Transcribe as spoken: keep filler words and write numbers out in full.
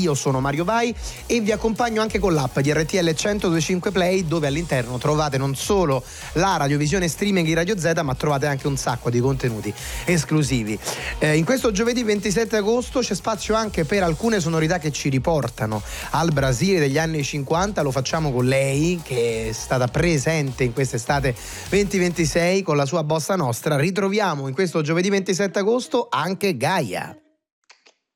Io sono Mario Vai e vi accompagno anche con l'app di R T L centodue e cinque Play, dove all'interno trovate non solo la radiovisione streaming di Radio Z, ma trovate anche un sacco di contenuti esclusivi. Eh, in questo giovedì ventisette agosto c'è spazio anche per alcune sonorità che ci riportano al Brasile degli anni cinquanta. Lo facciamo con lei, che è stata presente in quest'estate duemilaventisei con la sua bossa nostra. Ritroviamo in questo giovedì ventisette agosto anche Gaia.